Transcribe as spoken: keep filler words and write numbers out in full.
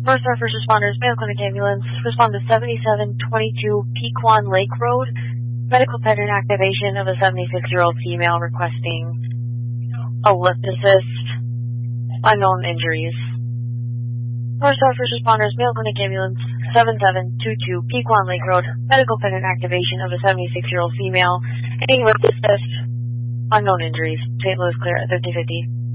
North Star First Responders, Mayo Clinic Ambulance, respond to seventy-seven twenty-two Pequon Lake Road, medical pattern activation of a seventy-six-year-old female requesting a lift assist, unknown injuries. North Star First Responders, Mayo Clinic Ambulance, seventy-seven twenty-two Pequon Lake Road, medical pattern activation of a seventy-six-year-old female, needing lift assist, unknown injuries. Saint Louis clear at fifty fifty.